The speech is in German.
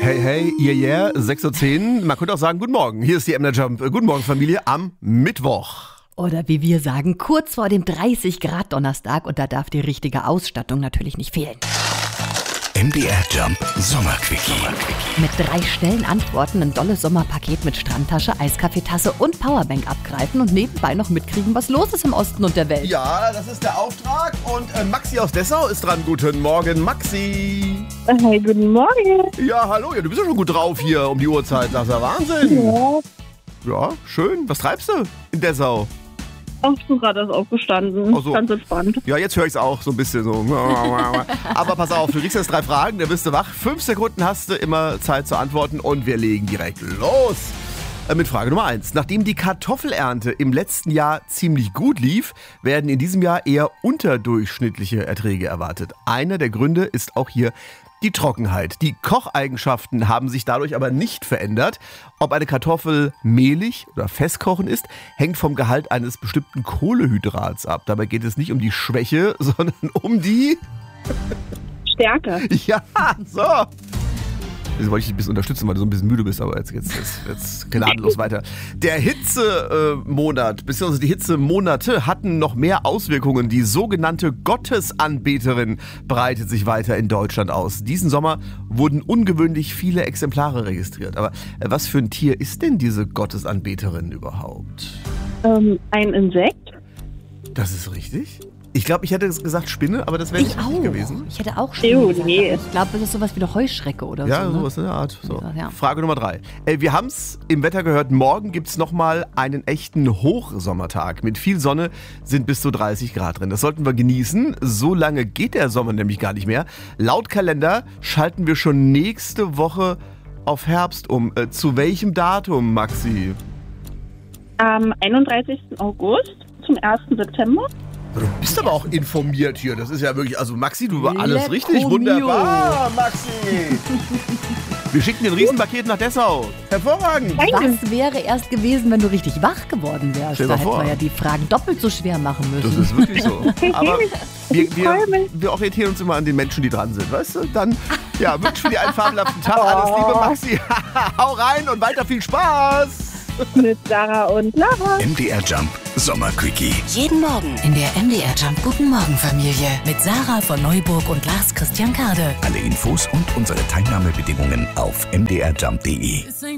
Hey, hey, yeah, 6:10 Uhr. Man könnte auch sagen, guten Morgen. Hier ist die MDR Jump. Guten Morgen, Familie, am Mittwoch. Oder wie wir sagen, kurz vor dem 30 Grad Donnerstag. Und da darf die richtige Ausstattung natürlich nicht fehlen. MDR Jump Sommerquickie. Mit 3 schnellen Antworten ein dolles Sommerpaket mit Strandtasche, Eiskaffeetasse und Powerbank abgreifen und nebenbei noch mitkriegen, was los ist im Osten und der Welt. Ja, das ist der Auftrag. Und Maxi aus Dessau ist dran. Guten Morgen, Maxi. Hey, guten Morgen. Ja, hallo. Ja, du bist ja schon gut drauf hier um die Uhrzeit. Das ist ja Wahnsinn. Ja, Ja, schön. Was treibst du in Dessau? auch so gerade ist aufgestanden. Ach so. Ganz entspannt. Ja, jetzt höre ich es auch so ein bisschen so. Aber pass auf, du kriegst jetzt 3 Fragen, dann bist du wach. 5 Sekunden hast du immer Zeit zu antworten und wir legen direkt los. Mit Frage Nummer 1. Nachdem die Kartoffelernte im letzten Jahr ziemlich gut lief, werden in diesem Jahr eher unterdurchschnittliche Erträge erwartet. Einer der Gründe ist auch hier die Trockenheit. Die Kocheigenschaften haben sich dadurch aber nicht verändert. Ob eine Kartoffel mehlig oder festkochen ist, hängt vom Gehalt eines bestimmten Kohlenhydrats ab. Dabei geht es nicht um die Schwäche, sondern um die... Stärke. Ja, so. Jetzt wollte ich dich ein bisschen unterstützen, weil du so ein bisschen müde bist, aber jetzt gnadenlos weiter. Der Hitzemonat, beziehungsweise die Hitzemonate hatten noch mehr Auswirkungen. Die sogenannte Gottesanbeterin breitet sich weiter in Deutschland aus. Diesen Sommer wurden ungewöhnlich viele Exemplare registriert. Aber was für ein Tier ist denn diese Gottesanbeterin überhaupt? Ein Insekt. Das ist richtig. Ich glaube, ich hätte gesagt Spinne, aber das wäre nicht richtig gewesen. Ich hätte auch Spinnen gesagt. Nee. Ich glaube, das ist sowas wie eine Heuschrecke oder Ja, so. Ne? sowas in der Art. So. Ja. Frage Nummer 3. Wir haben es im Wetter gehört, morgen gibt es nochmal einen echten Hochsommertag. Mit viel Sonne sind bis zu 30 Grad drin. Das sollten wir genießen. So lange geht der Sommer nämlich gar nicht mehr. Laut Kalender schalten wir schon nächste Woche auf Herbst um. Zu welchem Datum, Maxi? Am 31. August zum 1. September. Du bist aber auch informiert hier. Das ist ja wirklich, also Maxi, du war alles Lecco richtig. mio. Wunderbar, Maxi. Wir schicken dir ein Riesenpaket nach Dessau. Hervorragend. Was wäre erst gewesen, wenn du richtig wach geworden wärst? Stell dir Da mal hätten vor. wir ja die Fragen doppelt so schwer machen Das müssen. ist wirklich so. Aber freu mich. wir orientieren uns immer an den Menschen, die dran sind. Weißt du? Dann wünschen wir dir einen fabelhaften Tag. Alles Liebe, Maxi. Hau rein und weiter viel Spaß. Mit Sarah und Lara. MDR Jump Sommerquickie. Jeden Morgen in der MDR Jump Guten Morgen Familie mit Sarah von Neuburg und Lars Christian Kade. Alle Infos und unsere Teilnahmebedingungen auf mdrjump.de.